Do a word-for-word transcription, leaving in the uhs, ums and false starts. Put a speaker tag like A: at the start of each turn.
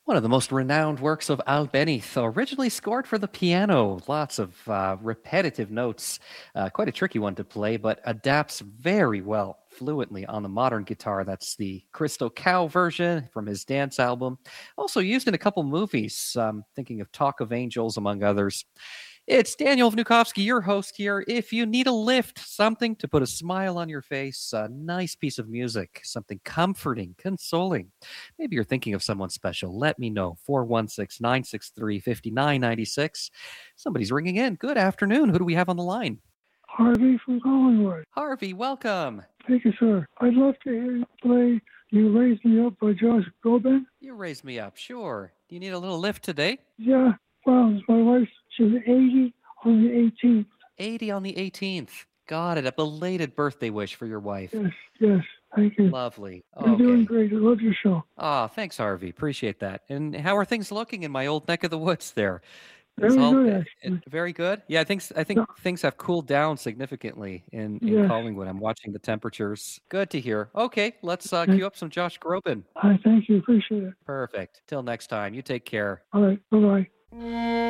A: One of the most renowned works of Albeniz, originally scored for the piano. Lots of uh, repetitive notes. Uh, quite a tricky one to play, but adapts very well fluently on the modern guitar. That's the Crystal Cow version from his dance album. Also used in a couple movies, um, thinking of Talk of Angels, among others. It's Daniel Vnukovsky, your host here. If you need a lift, something to put a smile on your face, a nice piece of music, something comforting, consoling. Maybe you're thinking of someone special. Let me know. four one six, nine six three, five nine nine six. Somebody's ringing in. Good afternoon. Who do we have on the line?
B: Harvey from Collingwood.
A: Harvey, welcome.
B: Thank you, sir. I'd love to hear you play You Raised Me Up by Josh Groban.
A: You raised me up, sure. Do you need a little lift today?
B: Yeah, well, it's my wife. She's eighty on the eighteenth.
A: eighty on the eighteenth. Got it. A belated birthday wish for your wife.
B: Yes, yes. Thank you.
A: Lovely.
B: You're
A: okay.
B: doing great. I love your show.
A: Ah, thanks, Harvey. Appreciate that. And how are things looking in my old neck of the woods there?
B: Very
A: It's all-
B: good,
A: uh,
B: actually.
A: Very good. Yeah, I think I think
B: Yeah.
A: things have cooled down significantly in, in
B: Yeah.
A: Collingwood. I'm watching the temperatures. Good to hear. Okay, let's uh,
B: Okay.
A: cue up some Josh Groban.
B: I thank you. Appreciate it.
A: Perfect. Till next time. You take care.
B: All right. Bye-bye.